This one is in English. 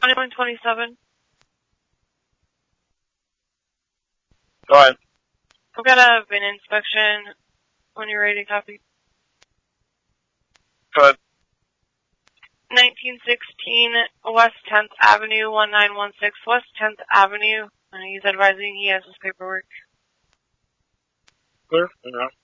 2127. Go ahead. I've got a VIN inspection when you're ready to copy. Go ahead. 1916 West 10th Avenue, 1916 West 10th Avenue. He's advising he has his paperwork. Clear? Yeah.